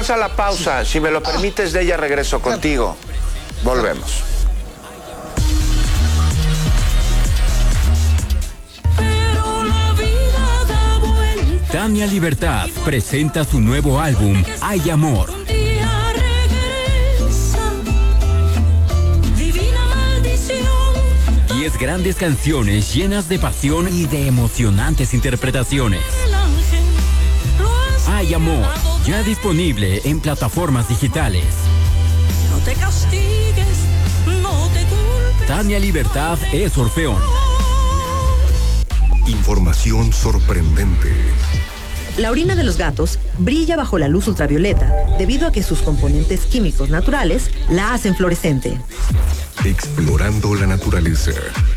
Vamos a la pausa. Si me lo permites, de ella regreso contigo. Volvemos. Tania Libertad presenta su nuevo álbum, Hay Amor. 10 grandes canciones llenas de pasión y de emocionantes interpretaciones. Hay Amor, ya disponible en plataformas digitales. No te castigues, no te culpes. Tania Libertad es Orfeón. Información sorprendente. La orina de los gatos brilla bajo la luz ultravioleta debido a que sus componentes químicos naturales la hacen fluorescente. Explorando la naturaleza.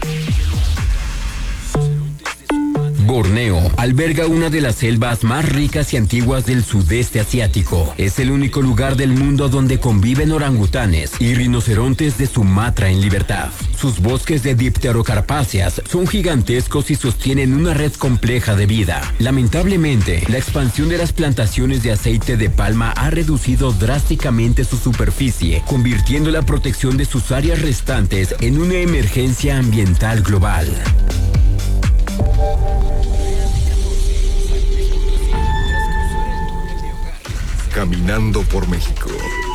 Borneo alberga una de las selvas más ricas y antiguas del sudeste asiático. Es el único lugar del mundo donde conviven orangutanes y rinocerontes de Sumatra en libertad. Sus bosques de dipterocarpáceas son gigantescos y sostienen una red compleja de vida. Lamentablemente, la expansión de las plantaciones de aceite de palma ha reducido drásticamente su superficie, convirtiendo la protección de sus áreas restantes en una emergencia ambiental global. Caminando por México.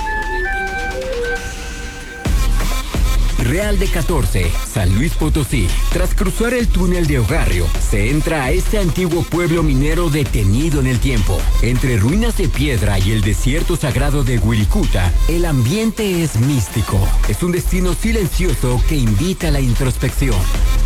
Real de 14, San Luis Potosí. Tras cruzar el túnel de Ogarrio, se entra a este antiguo pueblo minero detenido en el tiempo. Entre ruinas de piedra y el desierto sagrado de Wirikuta, el ambiente es místico. Es un destino silencioso que invita a la introspección.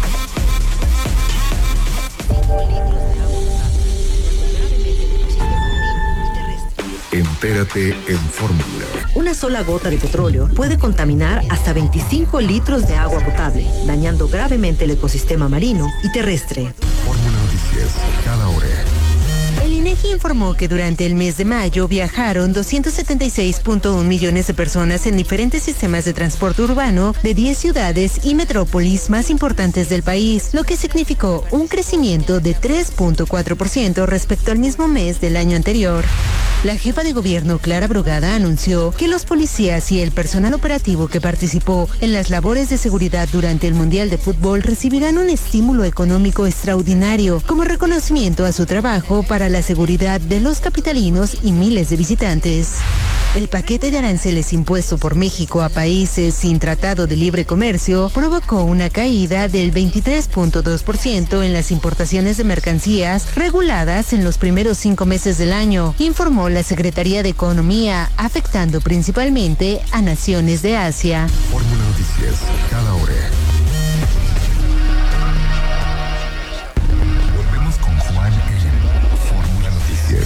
Entérate en Fórmula. Una sola gota de petróleo puede contaminar hasta 25 litros de agua potable, dañando gravemente el ecosistema marino y terrestre. Fórmula Noticias, cada hora. El INEGI informó que durante el mes de mayo viajaron 276.1 millones de personas en diferentes sistemas de transporte urbano de 10 ciudades y metrópolis más importantes del país, lo que significó un crecimiento de 3.4% respecto al mismo mes del año anterior. La jefa de gobierno, Clara Brugada, anunció que los policías y el personal operativo que participó en las labores de seguridad durante el Mundial de Fútbol recibirán un estímulo económico extraordinario como reconocimiento a su trabajo para la seguridad de los capitalinos y miles de visitantes. El paquete de aranceles impuesto por México a países sin tratado de libre comercio provocó una caída del 23.2% en las importaciones de mercancías reguladas en los primeros 5 meses del año, informó la Secretaría de Economía, afectando principalmente a naciones de Asia. Fórmula Noticias, cada hora. Volvemos con Juan en Fórmula Noticias.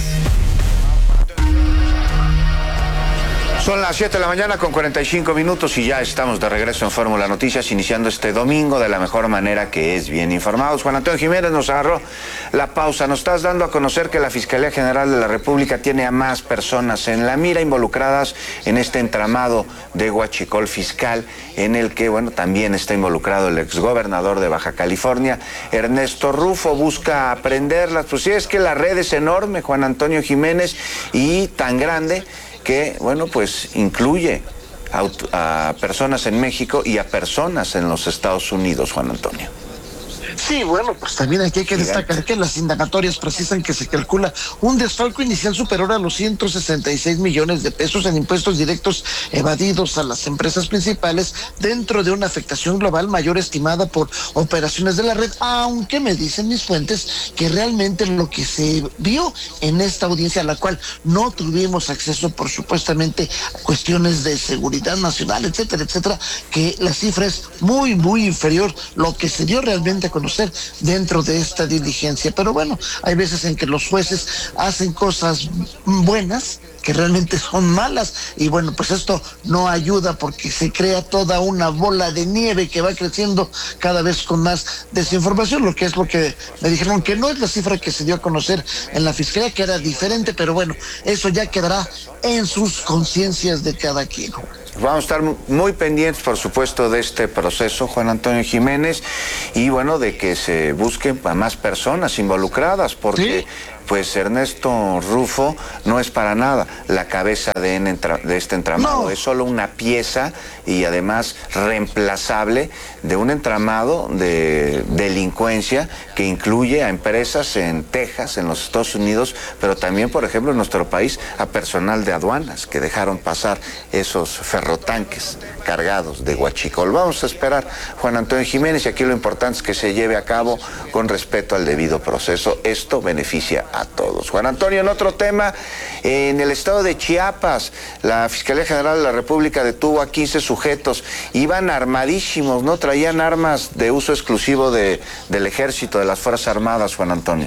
Son las 7 de la mañana con 45 minutos y ya estamos de regreso en Fórmula Noticias, iniciando este domingo de la mejor manera, que es bien informados. Juan Antonio Jiménez nos agarró la pausa. Nos estás dando a conocer que la Fiscalía General de la República tiene a más personas en la mira involucradas en este entramado de huachicol fiscal, en el que, bueno, también está involucrado el exgobernador de Baja California, Ernesto Rufo. Busca aprenderlas. Pues sí, es que la red es enorme, Juan Antonio Jiménez, y tan grande que, bueno, pues incluye a personas en México y a personas en los Estados Unidos, Juan Antonio. Sí, bueno, pues también aquí hay que destacar que las indagatorias precisan que se calcula un desfalco inicial superior a los 166 millones de pesos en impuestos directos evadidos a las empresas principales dentro de una afectación global mayor estimada por operaciones de la red, aunque me dicen mis fuentes que realmente lo que se vio en esta audiencia, a la cual no tuvimos acceso por supuestamente cuestiones de seguridad nacional, etcétera, etcétera, que la cifra es muy, muy inferior lo que se dio realmente a conocer dentro de esta diligencia. Pero bueno, hay veces en que los jueces hacen cosas buenas que realmente son malas, y bueno, pues esto no ayuda porque se crea toda una bola de nieve que va creciendo cada vez con más desinformación, lo que es lo que me dijeron que no es la cifra que se dio a conocer en la Fiscalía, que era diferente, pero bueno, eso ya quedará en sus conciencias de cada quien. Vamos a estar muy pendientes, por supuesto, de este proceso, Juan Antonio Jiménez, y bueno, de que se busquen a más personas involucradas, porque... ¿Sí? pues Ernesto Rufo no es para nada la cabeza de este entramado, es solo una pieza y además reemplazable de un entramado de delincuencia que incluye a empresas en Texas, en los Estados Unidos, pero también, por ejemplo, en nuestro país, a personal de aduanas que dejaron pasar esos ferrotanques cargados de huachicol. Vamos a esperar, Juan Antonio Jiménez, y aquí lo importante es que se lleve a cabo con respeto al debido proceso. Esto beneficia a todos. Juan Antonio, en otro tema, en el estado de Chiapas, la Fiscalía General de la República detuvo a 15 sujetos. Iban armadísimos, ¿no? Traían armas de uso exclusivo del Ejército, de las Fuerzas Armadas, Juan Antonio.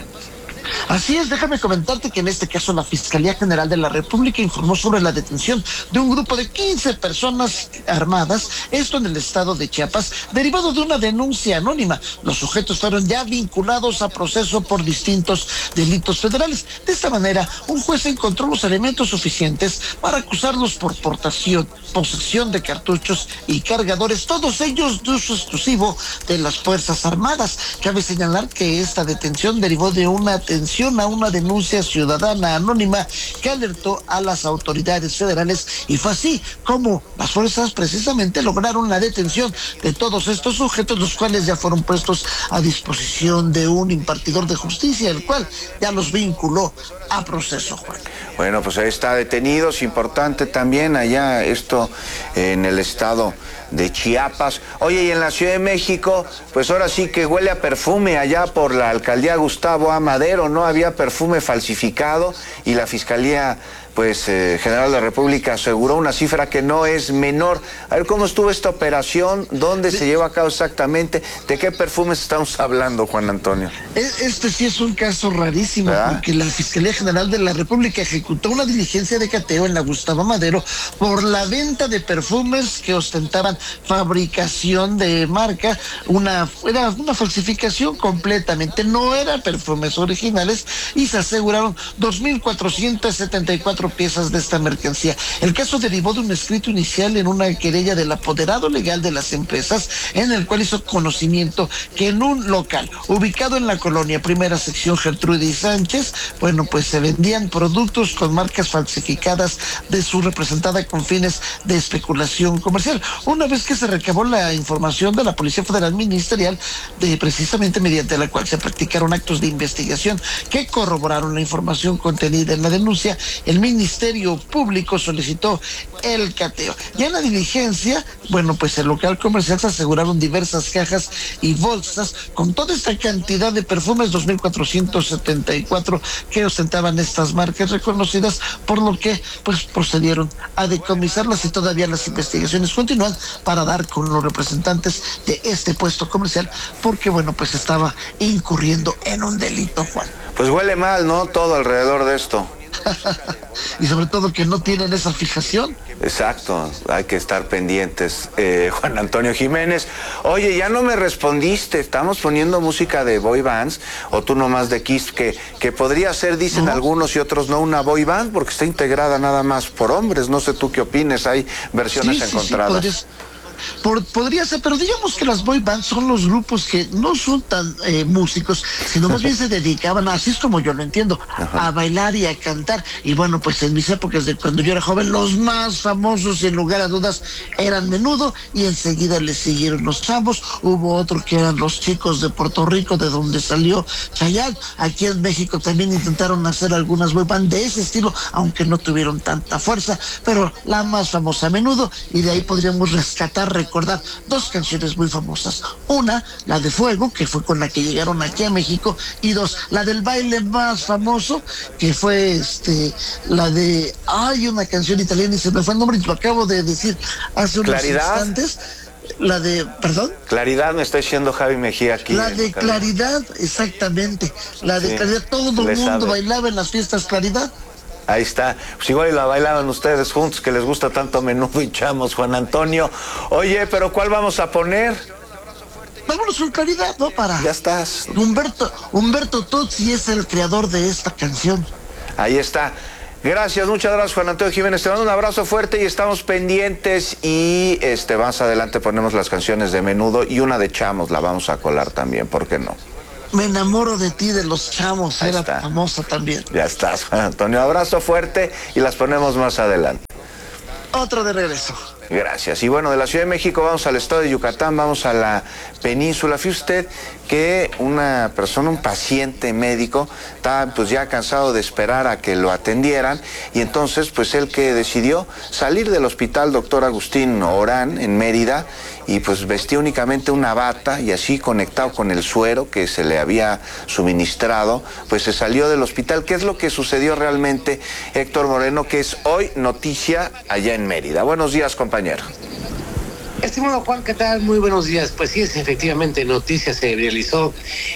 Así es, déjame comentarte que en este caso la Fiscalía General de la República informó sobre la detención de un grupo de 15 personas armadas, esto en el estado de Chiapas, derivado de una denuncia anónima. Los sujetos fueron ya vinculados a proceso por distintos delitos federales. De esta manera, un juez encontró los elementos suficientes para acusarlos por portación, posesión de cartuchos y cargadores, todos ellos de uso exclusivo de las Fuerzas Armadas. Cabe señalar que esta detención derivó de una atención a una denuncia ciudadana anónima que alertó a las autoridades federales, y fue así como las fuerzas precisamente lograron la detención de todos estos sujetos, los cuales ya fueron puestos a disposición de un impartidor de justicia, el cual ya los vinculó a proceso, Juan. Bueno, pues ahí está detenidos, importante también allá esto en el estado de Chiapas. Oye, y en la Ciudad de México, pues ahora sí que huele a perfume allá por la alcaldía Gustavo A. Madero, ¿no? Había perfume falsificado y la Fiscalía General de la República aseguró una cifra que no es menor. A ver, ¿cómo estuvo esta operación? ¿Dónde se lleva a cabo exactamente? ¿De qué perfumes estamos hablando, Juan Antonio? Este sí es un caso rarísimo, ¿verdad? Porque la Fiscalía General de la República ejecutó una diligencia de cateo en la Gustavo Madero por la venta de perfumes que ostentaban fabricación de marca. Era una falsificación completamente, no eran perfumes originales, y se aseguraron 2.474 piezas de esta mercancía. El caso derivó de un escrito inicial en una querella del apoderado legal de las empresas, en el cual hizo conocimiento que en un local ubicado en la colonia Primera Sección Gertrudis Sánchez, se vendían productos con marcas falsificadas de su representada con fines de especulación comercial. Una vez que se recabó la información de la Policía Federal Ministerial, precisamente mediante la cual se practicaron actos de investigación que corroboraron la información contenida en la denuncia, el Ministerio Público solicitó el cateo. Ya en la diligencia, el local comercial se aseguraron diversas cajas y bolsas con toda esta cantidad de perfumes, 2.474 que ostentaban estas marcas reconocidas, por lo que procedieron a decomisarlas, y todavía las investigaciones continúan para dar con los representantes de este puesto comercial, porque estaba incurriendo en un delito, Juan. Pues huele mal, ¿no? Todo alrededor de esto. Y sobre todo que no tienen esa fijación. Exacto, hay que estar pendientes. Juan Antonio Jiménez, oye, ya no me respondiste, estamos poniendo música de boy bands, o tú nomás de Kiss, que podría ser, dicen algunos y otros no, una boy band, porque está integrada nada más por hombres. No sé tú qué opines, hay versiones encontradas. Podría ser, pero digamos que las boy bands son los grupos que no son tan músicos, sino más bien se dedicaban, así es como yo lo entiendo, a bailar y a cantar. Y en mis épocas de cuando yo era joven, los más famosos, sin lugar a dudas, eran Menudo, y enseguida les siguieron los Chavos. Hubo otro que eran los Chicos de Puerto Rico, de donde salió Chayanne. Aquí en México también intentaron hacer algunas boy bands de ese estilo, aunque no tuvieron tanta fuerza, pero la más famosa, Menudo, y de ahí podríamos recordar dos canciones muy famosas. Una, la de Fuego, que fue con la que llegaron aquí a México, y dos, la del baile más famoso, que fue la de una canción italiana y se me fue el nombre y lo acabo de decir hace unos instantes. La de, ¿perdón? Claridad, me está diciendo Javi Mejía aquí. La de Claridad, exactamente. La de Claridad, todo el mundo bailaba en las fiestas Claridad. Ahí está. Pues igual la bailaban ustedes juntos, que les gusta tanto Menudo y Chamos, Juan Antonio. Oye, pero ¿cuál vamos a poner? Vámonos con Claridad, ¿no? Ya estás. Humberto Tozzi es el creador de esta canción. Ahí está. Gracias, muchas gracias, Juan Antonio Jiménez. Te mando un abrazo fuerte y estamos pendientes. Y más adelante ponemos las canciones de Menudo y una de Chamos la vamos a colar también, ¿por qué no? Me enamoro de ti, de los chamos, Ahí era está. famosa también. Ya estás, Juan Antonio. Abrazo fuerte y las ponemos más adelante. Otro de regreso. Gracias. Y bueno, de la Ciudad de México vamos al estado de Yucatán, vamos a la península. Fíjese usted que una persona, un paciente médico, estaba pues ya cansado de esperar a que lo atendieran y entonces pues él que decidió salir del hospital Dr. Agustín Orán en Mérida y pues vestía únicamente una bata y así conectado con el suero que se le había suministrado, pues se salió del hospital. ¿Qué es lo que sucedió realmente, Héctor Moreno, que es hoy noticia allá en Mérida? Buenos días, compañero. Estimado Juan, ¿qué tal? Muy buenos días. Pues sí, es efectivamente noticia, se realizó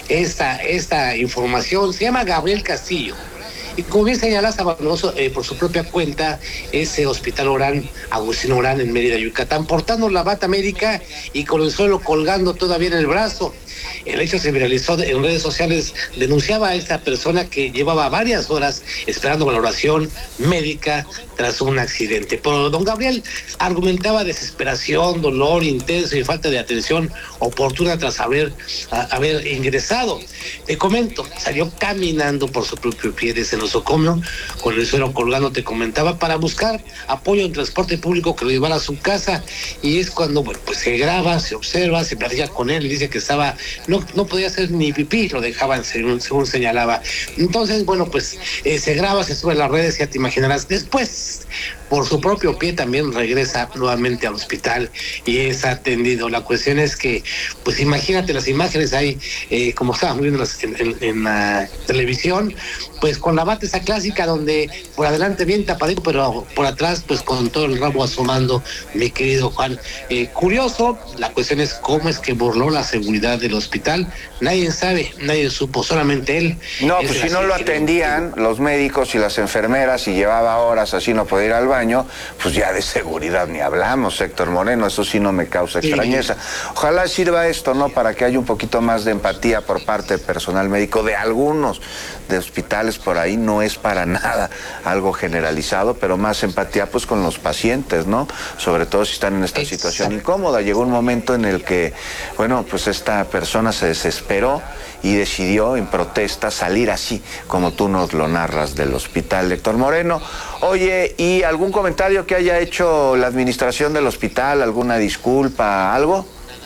esta información. Se llama Gabriel Castillo. Y como bien señalas, abandonó por su propia cuenta ese hospital Orán, Agustín Orán, en Mérida, Yucatán, portando la bata médica y con el suelo colgando todavía en el brazo. El hecho se viralizó en redes sociales, denunciaba a esta persona que llevaba varias horas esperando valoración médica tras un accidente. Pero don Gabriel argumentaba desesperación, dolor intenso y falta de atención oportuna tras haber ingresado. Te comento, salió caminando por su propio pie desde el nosocomio, con el suelo colgando, te comentaba, para buscar apoyo en transporte público que lo llevara a su casa, y es cuando, bueno, pues se graba, se observa, se platica con él y dice que estaba, no podía hacer ni pipí, lo dejaban según señalaba. Entonces, bueno, pues se graba, se sube a las redes, ya te imaginarás. Después, por su propio pie, también regresa nuevamente al hospital y es atendido. La cuestión es que, pues imagínate las imágenes ahí, como estábamos viendo en la televisión, pues con la bata esa clásica donde por adelante bien tapadito, pero por atrás pues con todo el rabo asomando, mi querido Juan. Curioso, la cuestión es cómo es que burló la seguridad del hospital. Nadie sabe, nadie supo, solamente él. No, pues si no lo atendían los médicos y las enfermeras y llevaba horas así no podía ir al baño, pues ya de seguridad ni hablamos, Héctor Moreno, eso sí no me causa extrañeza. Ojalá sirva esto, ¿no?, para que haya un poquito más de empatía por parte del personal médico de algunos de hospitales por ahí. No es para nada algo generalizado, pero más empatía pues con los pacientes, ¿no? Sobre todo si están en esta situación incómoda. Llegó un momento en el que, bueno, pues esta persona se desesperó y decidió en protesta salir así, como tú nos lo narras del hospital, Héctor Moreno. Oye, ¿y algún comentario que haya hecho la administración del hospital? ¿Alguna disculpa, algo?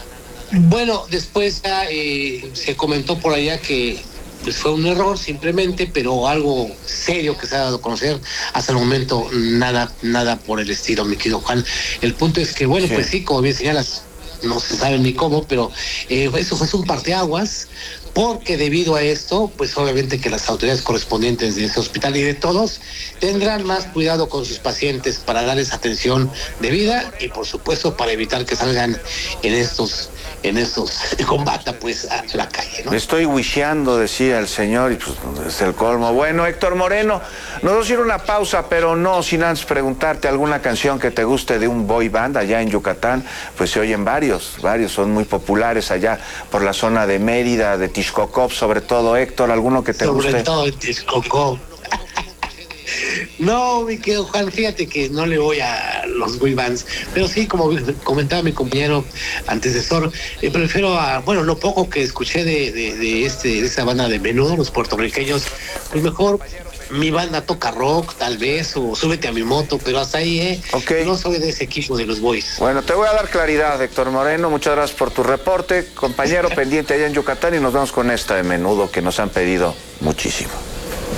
Bueno, después ya se comentó por allá que pues fue un error simplemente, pero algo serio que se ha dado a conocer. Hasta el momento nada por el estilo, mi querido Juan. El punto es que, bueno, pues sí, como bien señalas, no se sabe ni cómo, pero eso fue un parteaguas, porque debido a esto, pues obviamente que las autoridades correspondientes de ese hospital y de todos tendrán más cuidado con sus pacientes para darles atención debida y por supuesto para evitar que salgan en estos con bata pues a la calle, ¿no? Me estoy wisheando, decía el señor, y pues es el colmo. Bueno, Héctor Moreno, nos vamos a ir a una pausa, pero no sin antes preguntarte alguna canción que te guste de un boy band allá en Yucatán. Pues se oyen varios, son muy populares allá por la zona de Mérida, de Tixcocop, sobre todo. Héctor, ¿alguno que te guste? Sobre todo en Tixcocop. No, mi querido Juan, fíjate que no le voy a los boy bands, pero sí, como comentaba mi compañero antecesor, prefiero lo poco que escuché de esa banda de Menudo, los puertorriqueños, pues mejor mi banda toca rock, tal vez, o Súbete a mi moto, pero hasta ahí, Okay. No soy de ese equipo de los boys. Bueno, te voy a dar claridad, Héctor Moreno, muchas gracias por tu reporte, compañero pendiente allá en Yucatán, y nos vamos con esta de Menudo que nos han pedido muchísimo.